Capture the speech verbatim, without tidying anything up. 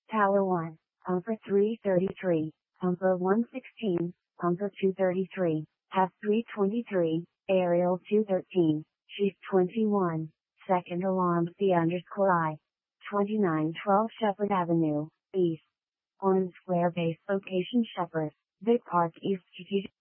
Tower one, Pumper three thirty-three, Pumper one sixteen, Pumper two thirty-three, Half three twenty-three, Aerial two thirteen, Chief twenty-one, Second Alarm C underscore I. twenty-nine twelve Shepherd Avenue, East. Orange Square Base Location Shepherd, Vic Park East Strategic.